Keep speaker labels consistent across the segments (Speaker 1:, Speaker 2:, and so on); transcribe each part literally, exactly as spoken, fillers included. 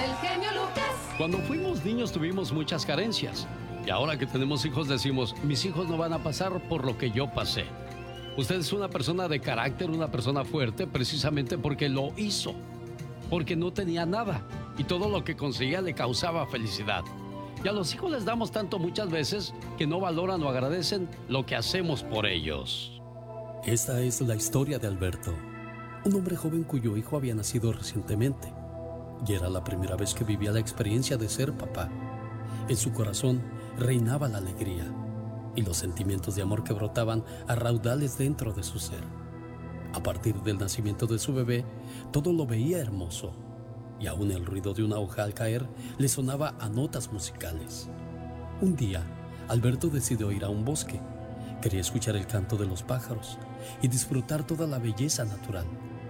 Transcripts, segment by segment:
Speaker 1: el genio Lucas.
Speaker 2: Cuando fuimos niños tuvimos muchas carencias. Y ahora que tenemos hijos decimos, mis hijos no van a pasar por lo que yo pasé. Usted es una persona de carácter, una persona fuerte, precisamente porque lo hizo. Porque no tenía nada. Y todo lo que conseguía le causaba felicidad. Y a los hijos les damos tanto muchas veces que no valoran o agradecen lo que hacemos por ellos.
Speaker 3: Esta es la historia de Alberto, un hombre joven cuyo hijo había nacido recientemente. Y era la primera vez que vivía la experiencia de ser papá. En su corazón reinaba la alegría y los sentimientos de amor que brotaban a raudales dentro de su ser. A partir del nacimiento de su bebé, todo lo veía hermoso. Y aún el ruido de una hoja al caer le sonaba a notas musicales. Un día, Alberto decidió ir a un bosque. Quería escuchar el canto de los pájaros y disfrutar toda la belleza natural.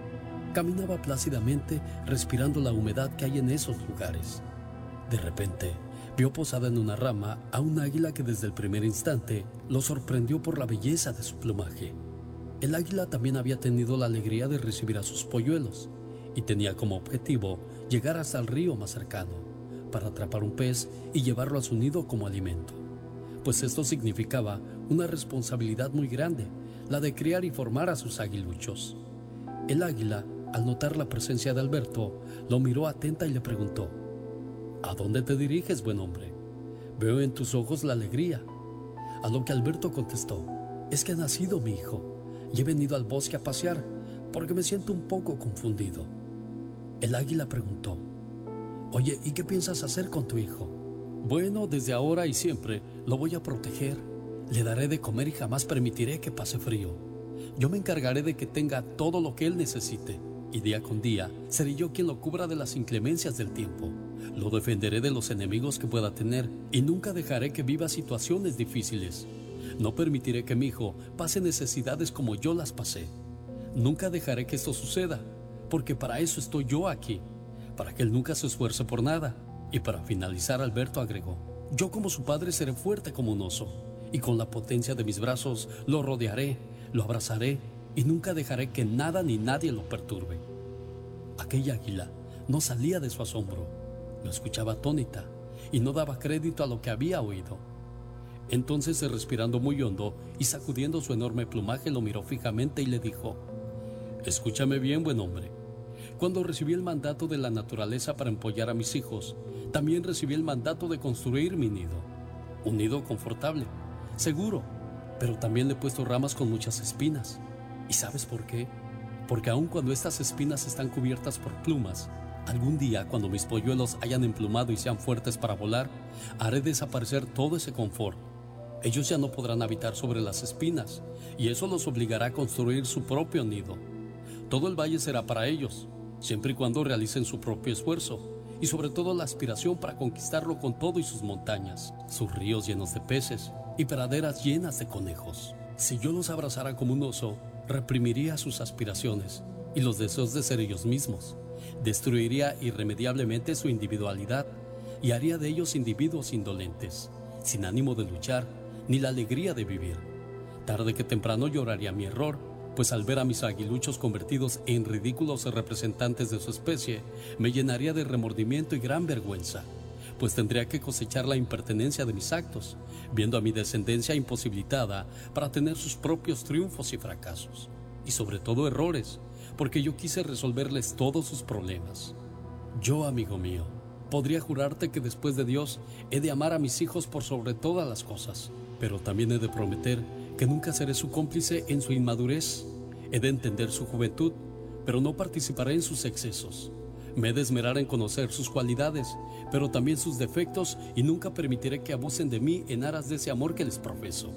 Speaker 3: Caminaba plácidamente, respirando la humedad que hay en esos lugares. De repente, vio posada en una rama a un águila que desde el primer instante lo sorprendió por la belleza de su plumaje. El águila también había tenido la alegría de recibir a sus polluelos y tenía como objetivo llegar hasta el río más cercano para atrapar un pez y llevarlo a su nido como alimento, pues esto significaba una responsabilidad muy grande, la de criar y formar a sus aguiluchos. El águila, al notar la presencia de Alberto, lo miró atenta y le preguntó: ¿A dónde te diriges, buen hombre? Veo en tus ojos la alegría. A lo que Alberto contestó: es que ha nacido mi hijo y he venido al bosque a pasear porque me siento un poco confundido. El águila preguntó: oye, ¿y qué piensas hacer con tu hijo? Bueno, desde ahora y siempre lo voy a proteger. Le daré de comer y jamás permitiré que pase frío. Yo me encargaré de que tenga todo lo que él necesite. Y día con día seré yo quien lo cubra de las inclemencias del tiempo. Lo defenderé de los enemigos que pueda tener y nunca dejaré que viva situaciones difíciles. No permitiré que mi hijo pase necesidades como yo las pasé. Nunca dejaré que esto suceda, porque para eso estoy yo aquí, para que él nunca se esfuerce por nada. Y para finalizar, Alberto agregó: yo como su padre seré fuerte como un oso, y con la potencia de mis brazos lo rodearé, lo abrazaré y nunca dejaré que nada ni nadie lo perturbe. Aquella águila no salía de su asombro, lo escuchaba atónita y no daba crédito a lo que había oído. Entonces, respirando muy hondo y sacudiendo su enorme plumaje, lo miró fijamente y le dijo: escúchame bien, buen hombre. Cuando recibí el mandato de la naturaleza para empollar a mis hijos, también recibí el mandato de construir mi nido. Un nido confortable, seguro, pero también le he puesto ramas con muchas espinas. ¿Y sabes por qué? Porque aun cuando estas espinas están cubiertas por plumas, algún día, cuando mis polluelos hayan emplumado y sean fuertes para volar, haré desaparecer todo ese confort. Ellos ya no podrán habitar sobre las espinas, y eso los obligará a construir su propio nido. Todo el valle será para ellos, siempre y cuando realicen su propio esfuerzo, y sobre todo la aspiración para conquistarlo con todo y sus montañas, sus ríos llenos de peces y praderas llenas de conejos. Si yo los abrazara como un oso, reprimiría sus aspiraciones y los deseos de ser ellos mismos, destruiría irremediablemente su individualidad y haría de ellos individuos indolentes, sin ánimo de luchar ni la alegría de vivir. Tarde que temprano lloraría mi error, pues al ver a mis aguiluchos convertidos en ridículos representantes de su especie, me llenaría de remordimiento y gran vergüenza, pues tendría que cosechar la impertenencia de mis actos, viendo a mi descendencia imposibilitada para tener sus propios triunfos y fracasos, y sobre todo errores, porque yo quise resolverles todos sus problemas. Yo, amigo mío, podría jurarte que después de Dios he de amar a mis hijos por sobre todas las cosas, pero también he de prometer que nunca seré su cómplice en su inmadurez. He de entender su juventud, pero no participaré en sus excesos. Me he de esmerar en conocer sus cualidades, pero también sus defectos, y nunca permitiré que abusen de mí en aras de ese amor que les profeso.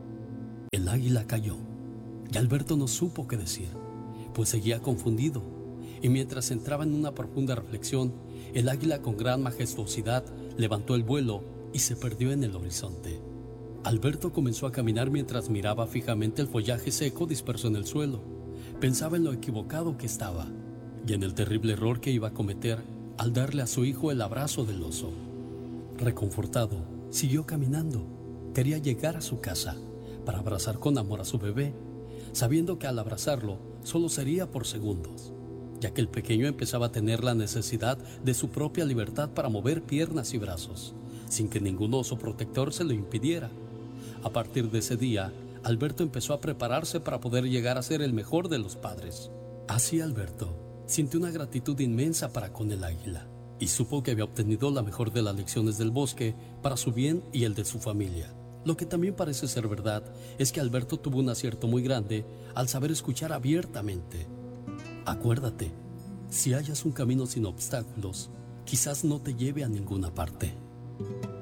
Speaker 3: El águila cayó, y Alberto no supo qué decir, pues seguía confundido, y mientras entraba en una profunda reflexión, el águila con gran majestuosidad levantó el vuelo y se perdió en el horizonte. Alberto comenzó a caminar mientras miraba fijamente el follaje seco disperso en el suelo. Pensaba en lo equivocado que estaba y en el terrible error que iba a cometer al darle a su hijo el abrazo del oso. Reconfortado, siguió caminando. Quería llegar a su casa para abrazar con amor a su bebé, sabiendo que al abrazarlo solo sería por segundos. ya que el pequeño empezaba a tener la necesidad de su propia libertad para mover piernas y brazos, sin que ningún oso protector se lo impidiera. A partir de ese día, Alberto empezó a prepararse para poder llegar a ser el mejor de los padres. Así Alberto sintió una gratitud inmensa para con el águila y supo que había obtenido la mejor de las lecciones del bosque para su bien y el de su familia. Lo que también parece ser verdad es que Alberto tuvo un acierto muy grande al saber escuchar abiertamente. Acuérdate, si hallas un camino sin obstáculos, quizás no te lleve a ninguna parte.